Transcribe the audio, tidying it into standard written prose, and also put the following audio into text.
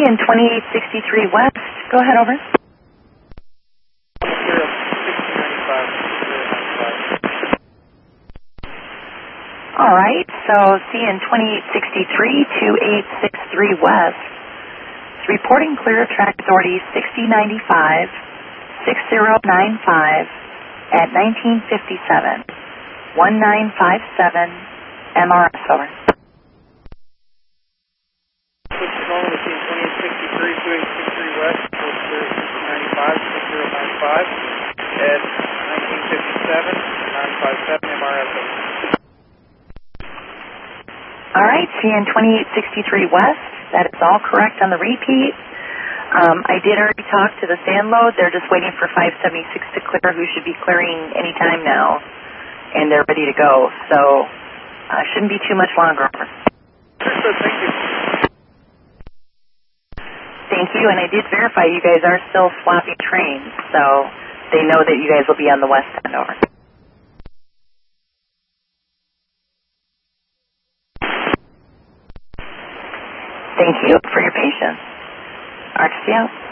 CN 2863 West. Go ahead, over. All right, so CN 2863 2863 West. It's reporting clear of track authority 6095, 6095 at 1957, 1957 MRS, over. This is normal to CN 2863 West, clear 6095, 6095 at 1957, 957 MRS, over. All right, CN 2863 West, that is all correct on the repeat. I did already talk to the sand load. They're just waiting for 576 to clear, who should be clearing any time now, and they're ready to go. So shouldn't be too much longer. Understood, thank you. Thank you, and I did verify you guys are still swapping trains, so they know that you guys will be on the west end, over. Thank you for your patience. RTC out.